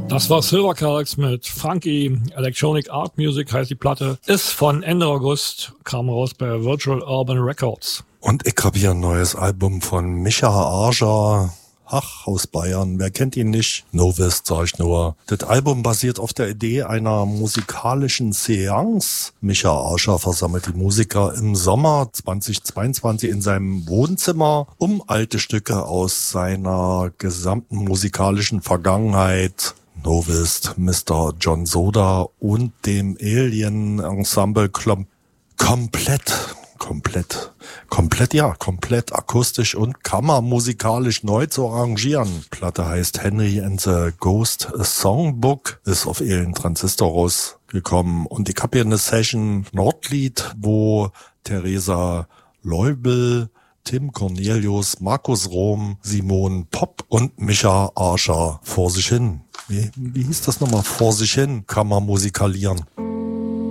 Das war Silvercalx mit Funky Electronic Art Music, heißt die Platte. Ist von Ende August, kam raus bei Virtual Urban Records. Und ich habe hier ein neues Album von Micha Archer. Ach, aus Bayern, wer kennt ihn nicht? Novist, sag ich nur. Das Album basiert auf der Idee einer musikalischen Seance. Micha Archer versammelt die Musiker im Sommer 2022 in seinem Wohnzimmer, um alte Stücke aus seiner gesamten musikalischen Vergangenheit, Novist, Mr. John Soda und dem Alien Ensemble komplett akustisch und kammermusikalisch neu zu arrangieren. Platte heißt Henry and the Ghost Songbook, ist auf Alien Transistor rausgekommen. Und ich habe hier eine Session Nordlied, wo Theresa Leubel, Tim Cornelius, Markus Rom, Simon Popp und Micha Archer vor sich hin. Wie hieß das nochmal? Vor sich hin kann man musikalieren.